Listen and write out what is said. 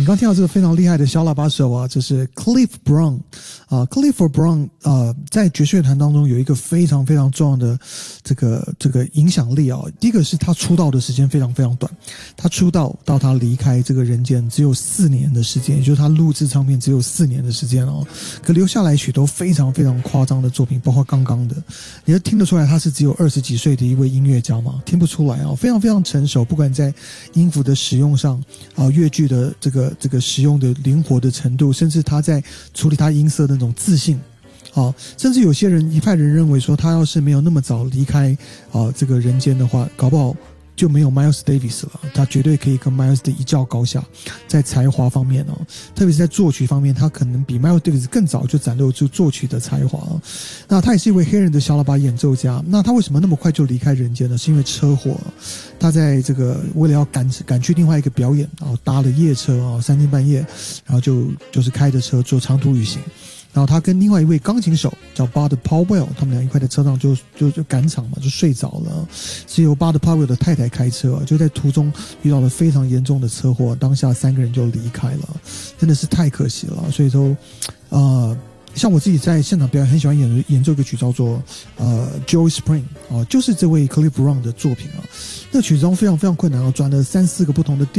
你刚听到这个非常厉害的小喇叭手啊，这是 Cliff Brown 啊 ，Clifford Brown 在爵士乐团当中有一个非常非常重要的这个影响力啊。第一个是他出道的时间非常非常短，他出道到他离开这个人间只有4年的时间，也就是他录制唱片只有4年的时间哦。可留下来许多非常非常夸张的作品，包括刚刚的，你就听得出来他是只有20几岁的一位音乐家吗？听不出来啊，非常非常成熟，不管在音符的使用上乐句的这个使用的灵活的程度，甚至他在处理他音色的那种自信，甚至有些人一派人认为说，他要是没有那么早离开这个人间的话，搞不好就没有 Miles Davis 了。他绝对可以跟 Miles 的一较高下，在才华方面特别是在作曲方面，他可能比 Miles Davis 更早就展露出作曲的才华那他也是一位黑人的小喇叭演奏家。那他为什么那么快就离开人间呢？是因为车祸。他在这个为了要赶去另外一个表演搭了夜车3更半夜，然后就是开着车做长途旅行。然后他跟另外一位钢琴手叫 Bud Powell， 他们俩一块在车上就赶场嘛，就睡着了。是由 Bud Powell 的太太开车就在途中遇到了非常严重的车祸，当下3个人就离开了，真的是太可惜了。所以说像我自己在现场表演很喜欢演奏一个曲叫做Joy Spring 就是这位 Cliff Brown 的作品那曲子中非常非常困难转了3-4个不同的